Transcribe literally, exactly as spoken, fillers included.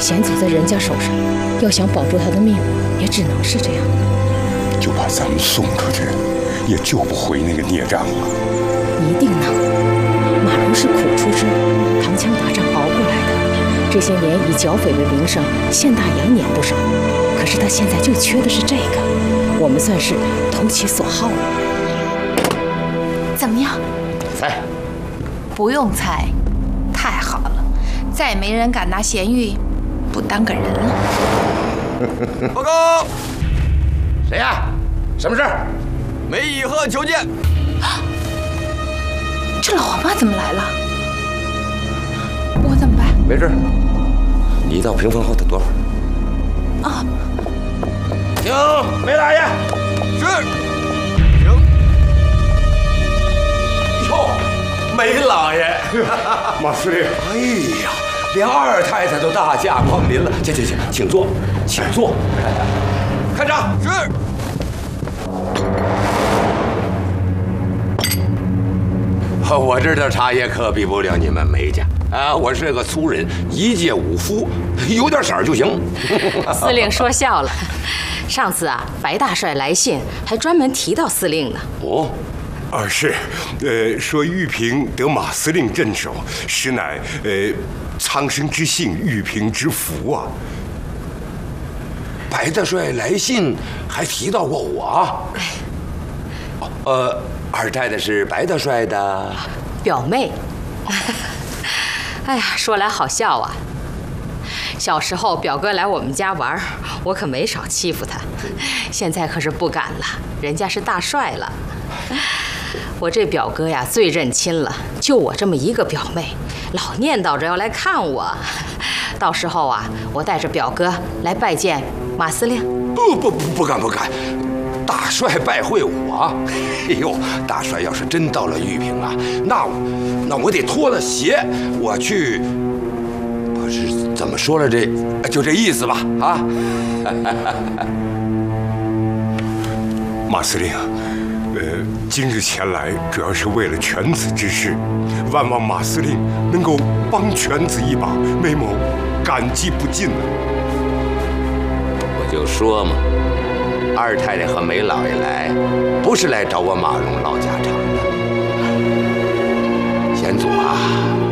险阻在人家手上，要想保住他的命，也只能是这样。 就把咱们送出去，也救不回那个孽障了。 一定能。马龙是苦出身，扛枪打仗熬过来的，这些年以剿匪为名声，县大洋撵不少。可是他现在就缺的是这个，我们算是投其所好了。 怎么样？ 猜？ 不用猜，太好了，再也没人敢拿贤玉不当个人了。 报告。 谁呀？什么事？ 梅以鹤求见。 这老王八怎么来了？我怎么办？ 没事，你到屏风后头躲会儿。 啊！ 行，梅大爷。 是。行。 哟，梅老爷， 马司令， 哎呀，连二太太都大驾光临了，请请请，请坐，请坐。看账。 是。 我这的茶叶可比不了你们梅家啊！我是个粗人，一介武夫，有点色儿就行。 司令说笑了，上次啊，白大帅来信还专门提到司令呢。 哦， 啊是，呃，说玉萍得马司令镇守，实乃呃苍生之幸，玉萍之福啊。 白大帅来信还提到过我。呃。二太太是白大帅的表妹。哎呀，说来好笑啊！小时候表哥来我们家玩，我可没少欺负他。现在可是不敢了，人家是大帅了。我这表哥呀最认亲了，就我这么一个表妹，老念叨着要来看我。到时候啊，我带着表哥来拜见马司令。 不不不不敢不敢。大帅拜会我，哎呦，大帅要是真到了玉屏啊，那那我得脱了鞋，我去，不是怎么说了这，就这意思吧啊。 马司令，呃，今日前来主要是为了犬子之事，万望马司令能够帮犬子一把，梅某感激不尽啊。 我就说嘛。二太太和梅老爷来，不是来找我马龙唠家常的。贤祖啊，